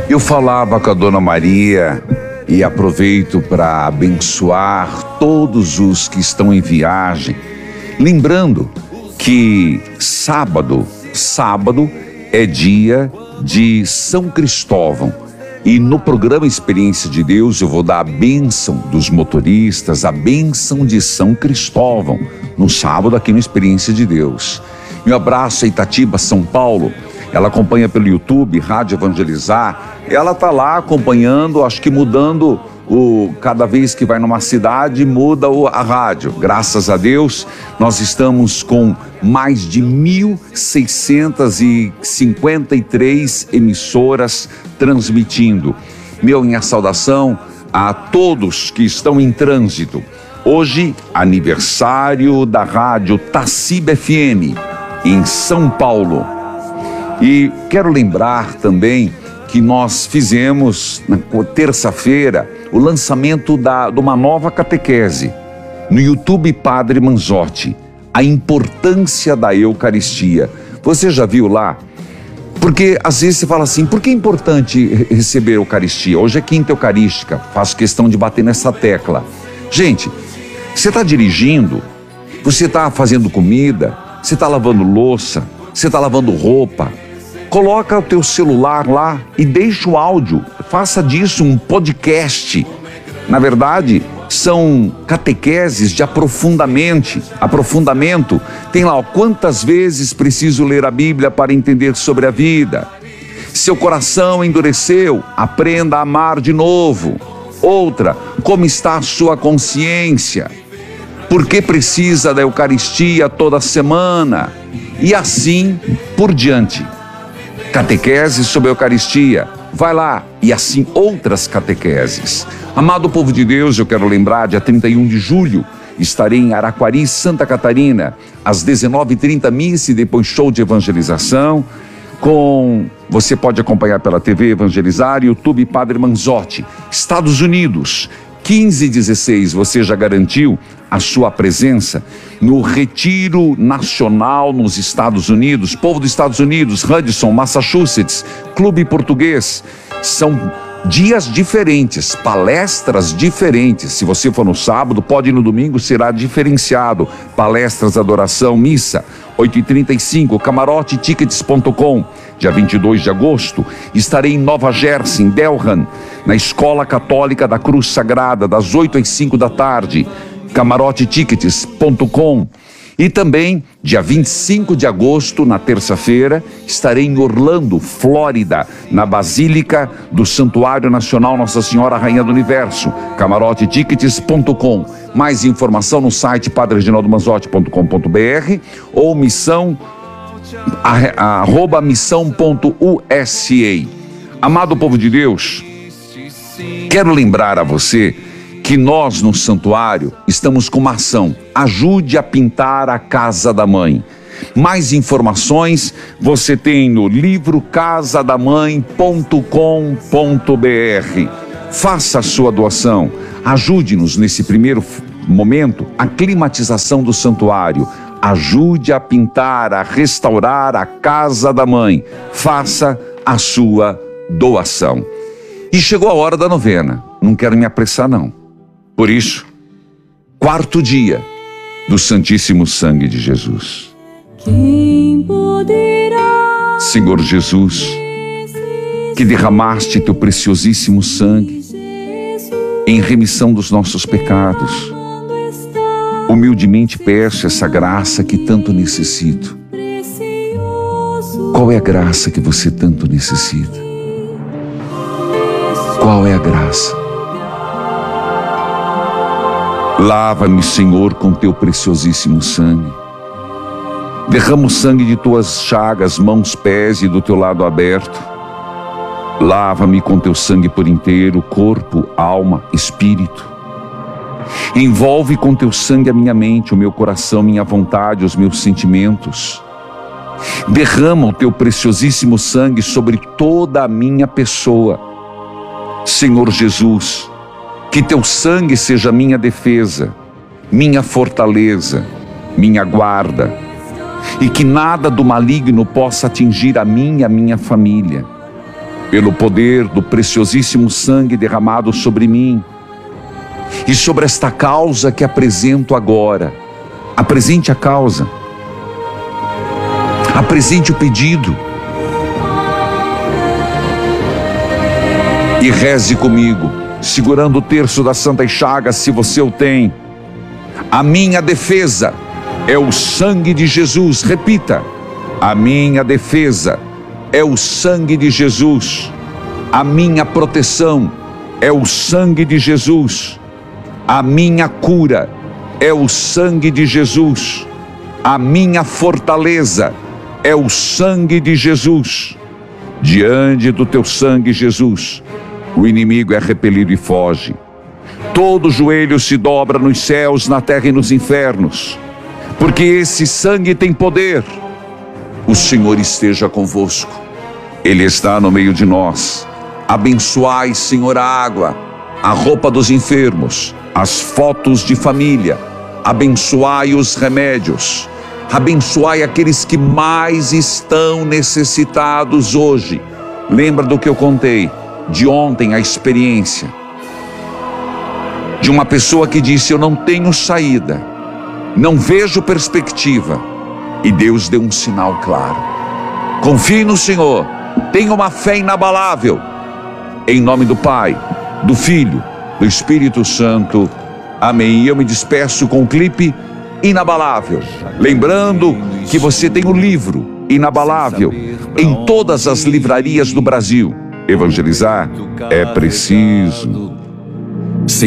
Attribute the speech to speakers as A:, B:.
A: Eu falava com a Dona Maria e aproveito para abençoar todos os que estão em viagem, lembrando que sábado é dia de São Cristóvão. E no programa Experiência de Deus eu vou dar a bênção dos motoristas, a bênção de São Cristóvão, no sábado aqui no Experiência de Deus. Meu abraço a Itatiba, São Paulo. Ela acompanha pelo YouTube, Rádio Evangelizar. Ela está lá acompanhando, acho que mudando cada vez que vai numa cidade, muda a rádio. Graças a Deus, nós estamos com mais de 1.653 emissoras transmitindo. Minha saudação a todos que estão em trânsito. Hoje, aniversário da rádio Taciba FM, em São Paulo. E quero lembrar também que nós fizemos, na terça-feira, o lançamento de uma nova catequese no YouTube Padre Manzotti, a importância da Eucaristia. Você já viu lá? Porque às vezes você fala assim, por que é importante receber a Eucaristia? Hoje é quinta eucarística, faço questão de bater nessa tecla. Gente, você está dirigindo, você está fazendo comida, você está lavando louça, você está lavando roupa, coloca o teu celular lá e deixa o áudio, faça disso um podcast. Na verdade, são catequeses de aprofundamento. Tem lá, quantas vezes preciso ler a Bíblia para entender sobre a vida? Seu coração endureceu, aprenda a amar de novo. Outra, como está a sua consciência? Por que precisa da Eucaristia toda semana? E assim por diante. Catequese sobre a Eucaristia, vai lá, e assim outras catequeses. Amado povo de Deus, eu quero lembrar, dia 31 de julho, estarei em Araquari, Santa Catarina, às 19h30, missa e depois show de evangelização, você pode acompanhar pela TV Evangelizar, YouTube Padre Manzotti. Estados Unidos, 15 e 16, você já garantiu a sua presença no Retiro Nacional nos Estados Unidos, povo dos Estados Unidos, Hudson, Massachusetts, Clube Português. São dias diferentes, palestras diferentes. Se você for no sábado, pode ir no domingo, será diferenciado. Palestras, adoração, missa, 8h35, camarote-tickets.com. Dia 22 de agosto, estarei em Nova Jersey, em Delran, na Escola Católica da Cruz Sagrada, das 8 às 5 da tarde, camarote-tickets.com. E também, dia 25 de agosto, na terça-feira, estarei em Orlando, Flórida, na Basílica do Santuário Nacional Nossa Senhora Rainha do Universo, camarote-tickets.com. Mais informação no site padrereginaldomanzotti.com.br ou missão.usa. Amado povo de Deus, quero lembrar a você que nós no santuário estamos com uma ação, ajude a pintar a casa da mãe. Mais informações você tem no livro casadamãe.com.br. Faça a sua doação, ajude-nos nesse primeiro momento, a climatização do santuário. Ajude a pintar, a restaurar a casa da mãe. Faça a sua doação. E chegou a hora da novena, não quero me apressar não. Por isso, 4º dia do Santíssimo Sangue de Jesus. Senhor Jesus, que derramaste teu preciosíssimo sangue em remissão dos nossos pecados, humildemente peço essa graça que tanto necessito. Qual é a graça que você tanto necessita? Qual é a graça? Lava-me, Senhor, com teu preciosíssimo sangue. Derrama o sangue de tuas chagas, mãos, pés e do teu lado aberto. Lava-me com teu sangue por inteiro, corpo, alma, espírito. Envolve com teu sangue a minha mente, o meu coração, minha vontade, os meus sentimentos. Derrama o teu preciosíssimo sangue sobre toda a minha pessoa. Senhor Jesus, que teu sangue seja minha defesa, minha fortaleza, minha guarda, e que nada do maligno possa atingir a mim e a minha família. pelo poder do preciosíssimo sangue derramado sobre mim e sobre esta causa que apresento agora. Apresente a causa, apresente o pedido e reze comigo, segurando o terço das Santas Chagas, se você o tem. A minha defesa é o sangue de Jesus. Repita: a minha defesa é o sangue de Jesus. A minha proteção é o sangue de Jesus. A minha cura é o sangue de Jesus. A minha fortaleza é o sangue de Jesus. Diante do teu sangue, Jesus, o inimigo é repelido e foge. Todo joelho se dobra nos céus, na terra e nos infernos, porque esse sangue tem poder. O Senhor esteja convosco. Ele está no meio de nós. Abençoai, Senhor, a água, a roupa dos enfermos, as fotos de família. Abençoai os remédios. Abençoai aqueles que mais estão necessitados hoje. Lembra do que eu contei de ontem, a experiência de uma pessoa que disse: eu não tenho saída, não vejo perspectiva, e Deus deu um sinal claro. Confie no Senhor, tenha uma fé inabalável. Em nome do Pai, do Filho, do Espírito Santo. Amém. E eu me despeço com o clipe Inabalável, lembrando que você tem o livro Inabalável em todas as livrarias do Brasil. Evangelizar é preciso.